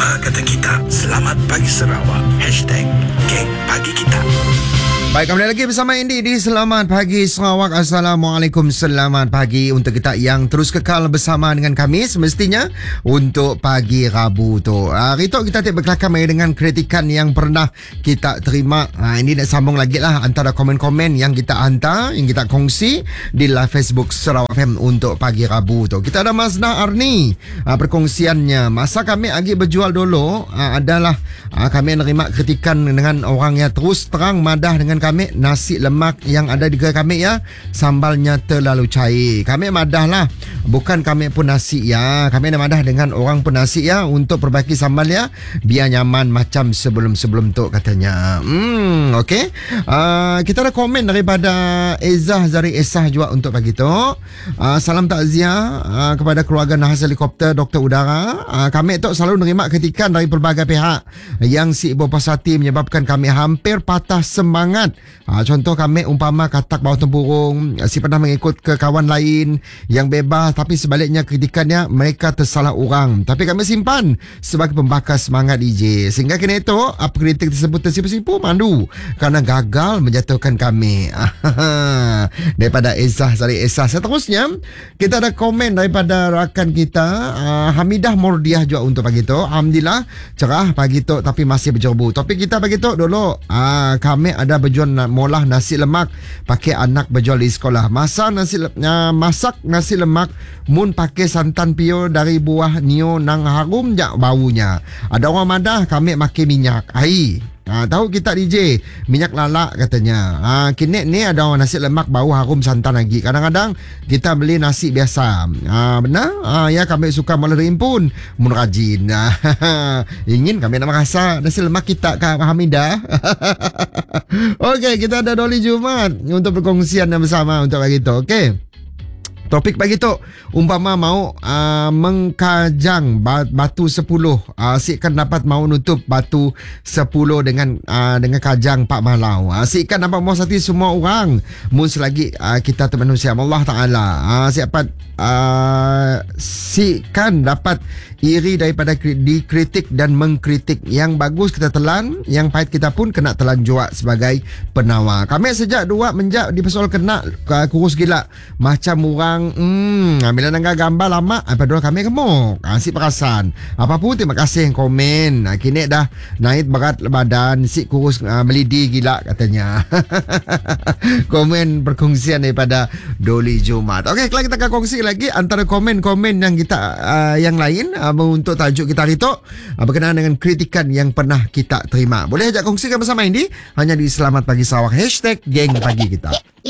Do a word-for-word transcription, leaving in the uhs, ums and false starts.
Apa kata kita? Selamat Pagi Sarawak. Hashtag Geng Pagi Kita. Baik, kembali lagi bersama Andy di Selamat Pagi Sarawak. Assalamualaikum, selamat pagi untuk kita yang terus kekal bersama dengan kami semestinya untuk pagi Rabu tu. Hari tu kita tak berkelakar dengan kritikan yang pernah kita terima. Ha, ini nak sambung lagi lah antara komen-komen yang kita hantar, yang kita kongsi di live Facebook Sarawak F M untuk pagi Rabu tu. Kita ada Mazna Arni, ha, perkongsiannya. Masa kami lagi berjual dulu, ha, adalah ha, kami menerima kritikan dengan orang yang terus terang madah dengan kami nasi lemak yang ada di kedai kami ya, sambalnya terlalu cair. Kami madah lah, bukan kami pun nasi ya. Kami nak madah dengan orang pun nasi ya, untuk perbaiki sambal ya, biar nyaman macam sebelum-sebelum tu katanya. Hmm, okey. Uh, kita ada komen daripada Ezah Zari Esah juga untuk pagi tu. Uh, salam takziah uh, kepada keluarga nahas helikopter Doktor Udara. Uh, kami tu selalu menerima kritikan dari pelbagai pihak yang si ibu puas hati menyebabkan kami hampir patah semangat. Ha, contoh kami umpama katak bawah tempurung, si pernah mengikut ke kawan lain yang bebas, tapi sebaliknya kritikannya mereka tersalah orang, tapi kami simpan sebagai pembakar semangat D J. Sehingga kini itu apa kritik tersebut tersipu-sipu mandu kerana gagal menjatuhkan kami. Daripada Ezah Zari Esah. Seterusnya kita ada komen daripada rakan kita uh, Hamidah Mordiah juga untuk pagi tu. Alhamdulillah cerah pagi tu tapi masih berjerbu. Topik kita pagi tu dulu uh, kami ada berjual molah nasi lemak pakai anak berjual di sekolah. Masa nasi uh, masak nasi lemak mun pakai santan pio dari buah nio nang harum jak baunya. Ada orang madah kami makan minyak. Ai. Ha, tahu kita D J minyak lalak katanya. Ha, kini ni ada orang nasi lemak bau harum santan lagi. Kadang-kadang kita beli nasi biasa. Ha, benar? Ha, ya kami suka melering pun mun rajin. Ha, ingin kami nak merasa nasi lemak kita Kak Hamidah. Okey, kita ada Doli Jumat untuk perkongsian yang bersama untuk pagi tu. Okey. Topik pagi tu, umpama mau uh, mengkajang batu sepuluh, uh, si kan dapat mau nutup batu sepuluh dengan uh, dengan kajang Pak Malau. Uh, si kan dapat mau hati semua orang. Mun selagi uh, kita tu manusia Allah Ta'ala. Uh, si dapat uh, si kan dapat iri daripada dikritik dan mengkritik. Yang bagus kita telan, yang pahit kita pun kena telan juga sebagai penawar. Kami sejak dua menjak di persoal kena uh, kurus gila macam orang. Hmm, bila nangga gambar lama apa dulu kami gemuk. Ah, si perasan. Apapun terima kasih yang komen. Ah, kini dah naik berat badan, si kurus ah, melidi gila katanya. Komen perkongsian daripada Doli Jumat. Okey, kalau kita akan kongsi lagi antara komen-komen yang kita uh, yang lain uh, untuk tajuk kita hari tu uh, berkenaan dengan kritikan yang pernah kita terima. Boleh ajak kongsikan bersama Indi hanya di Selamat Pagi Sarawak hashtag Geng Pagi Kita.